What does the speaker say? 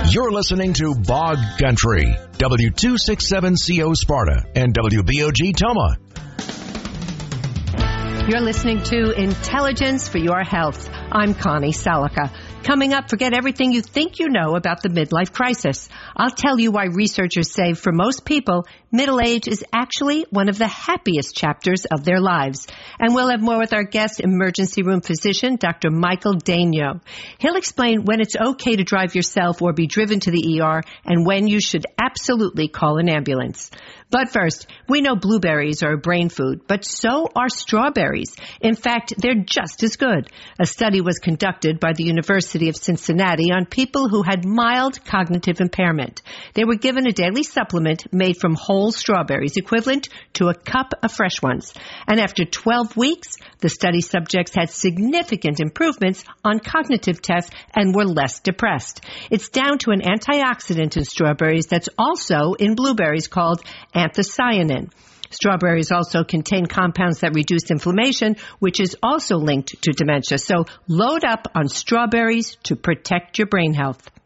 You're listening to Bog Country, W267CO Sparta and WBOG Toma. You're listening to Intelligence for Your Health. I'm Connie Salica. Coming up, forget everything you think you know about the midlife crisis. I'll tell you why researchers say for most people, middle age is actually one of the happiest chapters of their lives. And we'll have more with our guest, emergency room physician, Dr. Michael Daigneault. He'll explain when it's okay to drive yourself or be driven to the ER and when you should absolutely call an ambulance. But first, we know blueberries are a brain food, but so are strawberries. In fact, they're just as good. A study was conducted by the University of Cincinnati on people who had mild cognitive impairment. They were given a daily supplement made from whole strawberries, equivalent to a cup of fresh ones. And after 12 weeks, the study subjects had significant improvements on cognitive tests and were less depressed. It's down to an antioxidant in strawberries that's also in blueberries called anthocyanin. Strawberries also contain compounds that reduce inflammation, which is also linked to dementia. So load up on strawberries to protect your brain health.